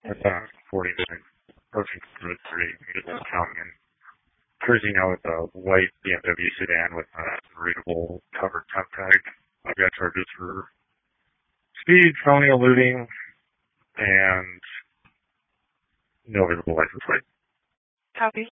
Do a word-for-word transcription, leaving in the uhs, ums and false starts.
That's uh, forty-nine, approaching thirty, counting and cruising out with a white B M W sedan with a readable covered temp tag. I've got charges for speed, felony eluding, and no visible license plate. Copy.